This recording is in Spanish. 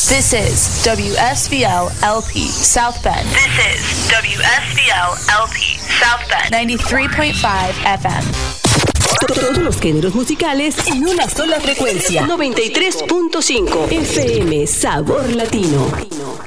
This is WSVL LP South Bend. This is WSVL LP South Bend. 93.5 FM. Todos los géneros musicales en una sola frecuencia. 93.5 FM Sabor Latino.